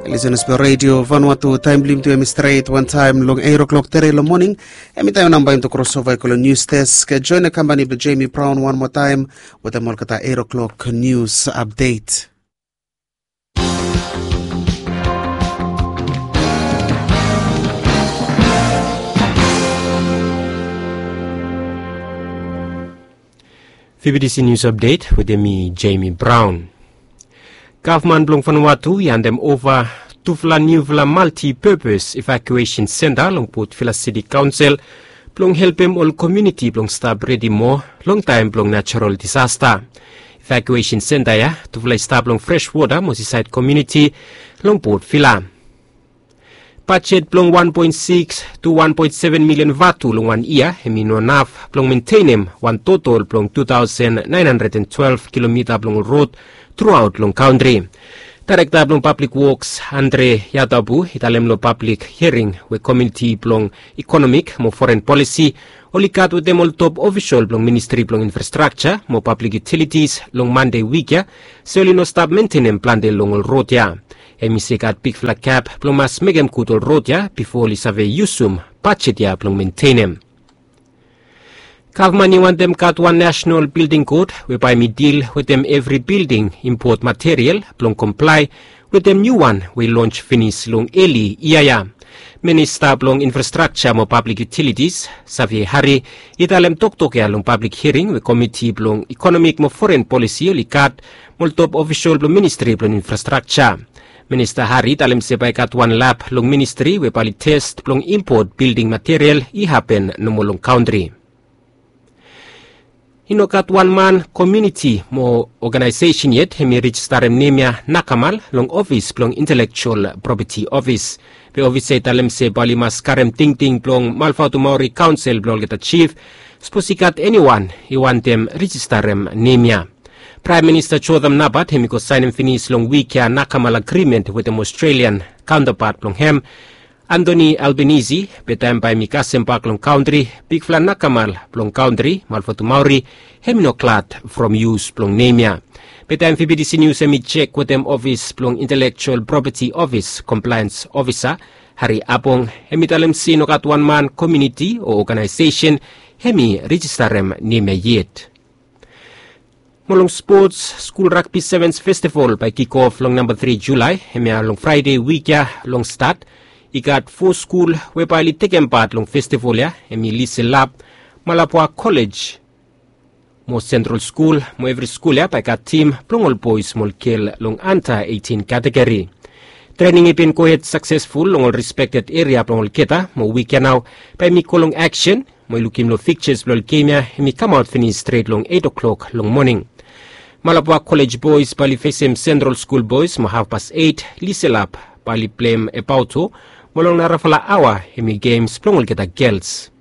Listeners per radio Vanuatu time lim to straight one time long 8 o'clock today in the morning. Emi tayo number into crossover ko news desk. Join the company by Jamie Brown one more time with the Molkata 8 o'clock news update. VBDC News Update with me, Jamie Brown. Government Blong Vanuatu yan them over to new multi-purpose evacuation center long put Villa City Council blong help them all community blong stab ready more long time blong natural disaster. Evacuation center ya to stab blong fresh water Mosiside community long put Villa. Budget blong 1.6 to 1.7 million vatu long 1 year, hemino naf blong maintain him one total blong 2,912 kilometer blong road throughout long country. Director blong Public Works Andre Yadabu italem lo public hearing with community blong economic mo foreign policy olikat with them all top official blong Ministry blong infrastructure mo public utilities long Monday week ya so no stop maintenance plan de long road ya. Emisikat big flag cap blong mas megem kutol road ya before lisave yusum budget ya blong maintain. Government want them cut one national building code whereby me deal with them every building import material blong comply with them new one we launch finish long early iaya. Minister blong infrastructure mo public utilities Xavier Hari italem tok ya long public hearing with committee blong economic mo foreign policy likat mo top official blong ministry blong infrastructure. Minister Hari talem sebay kat one lab long ministry we pali test long import building material i happen no mo long country. Inokat one man community mo organization yet hemi register nemia nakamal long office blong intellectual property office. Pe office talem se bali mas karem ting blong Malfautu Maori council blong get chief sposikat anyone he want them register nemia. Prime Minister Chodam Nabat hemiko sign and finish long week ya nakamal agreement with the Australian counterpart long hem Anthony Albanese betam by Mikasem Park long country big flan nakamal long country Malfautu Maori heminoklat from use long nemia. Betam VBDC News hemi check with them office long intellectual property office compliance officer Hari Apong hemitalem sinokat one man community or organization hemi registerem nemia yet. Molong sports school rugby sevens festival by kick off long number 3 July hemia long Friday week ya long start. Ikat 4 school whereby li taken part long festival ya hemi lise lab Malapua College mo central school mo every school ya by kat team plongol boys mol kel long under 18 category. Training ipin ko het successful long all respected area plongol keta mo weekend now by mi kolong action mo ilukim lo fixtures lol kemia hemi come out finish straight long 8 o'clock long morning. Malapua College boys pali facem central school boys mo 8:30 lise lab pali plem epauto molong narafala awa hemi games plongol keta girls.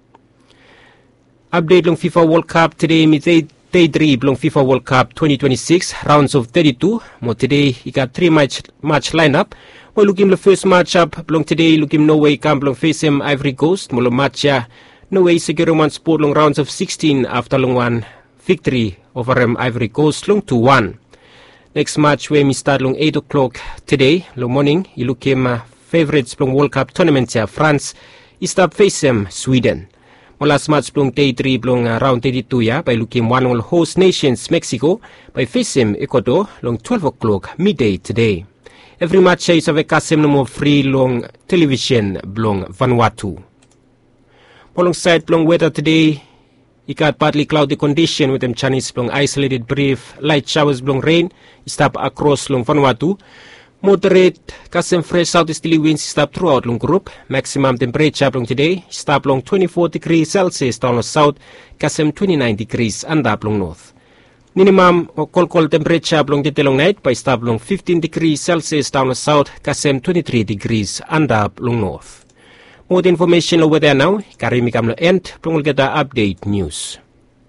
Update long FIFA World Cup today mi day 3 long FIFA World Cup 2026 rounds of 32 mo today he got 3 match lineup mo looking the first matchup long today looking Norway camp long face him Ivory Coast mo lo match ya Norway secure one sport long rounds of 16 after long one victory over Ivory Coast long 2-1. Next match where we start long 8 o'clock today long morning you look him favorites long World Cup tournament ya France is start face him Sweden. Last match blong day 3 blong round 32 ya by looking one of host nations Mexico by face him Ecuador long 12 o'clock midday today. Every match is of a kasem no more free long television blong Vanuatu. Alongside blong weather today it got partly cloudy condition with them Chinese blong isolated brief light showers blong rain stop across long Vanuatu. Moderate kasem fresh southeasterly winds stop throughout long group. Maximum temperature long today stop long 24 degrees Celsius down south, kasem 29 degrees and up long north. Minimum cold temperature long dite long night by stop long 15 degrees Celsius down south, kasem 23 degrees and up long north. More information over there now. Karimi kam lo end plong get the update news.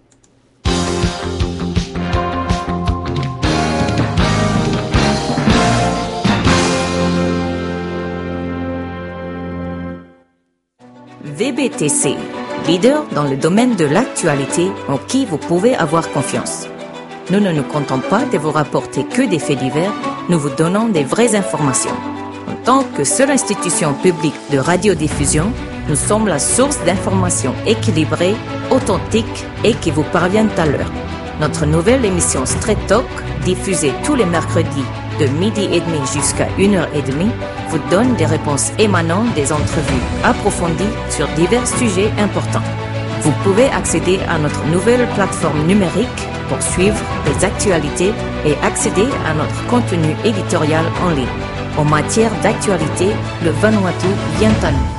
VBTC, leader dans le domaine de l'actualité en qui vous pouvez avoir confiance. Nous ne nous contentons pas de vous rapporter que des faits divers, nous vous donnons des vraies informations. tant que seule institution publique de radiodiffusion, nous sommes la source d'informations équilibrées, authentiques et qui vous parviennent à l'heure. Notre nouvelle émission Straight Talk, diffusée tous les mercredis de 12h30 jusqu'à 1h30, vous donne des réponses émanant des entrevues approfondies sur divers sujets importants. Vous pouvez accéder à notre nouvelle plateforme numérique pour suivre les actualités et accéder à notre contenu éditorial en ligne. En matière d'actualité, le Vanuatu vient à nous.